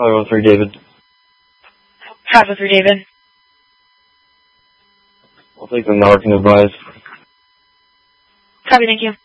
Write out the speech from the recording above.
503 David. 503 David. I'll take the Narcan advice. Copy, thank you.